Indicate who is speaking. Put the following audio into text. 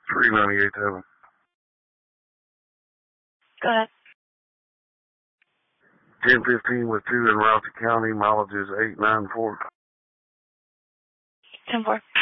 Speaker 1: 398.7.
Speaker 2: Go ahead.
Speaker 1: 1015 with 2 in Rousey County. Mileage is 894.
Speaker 2: 10-4.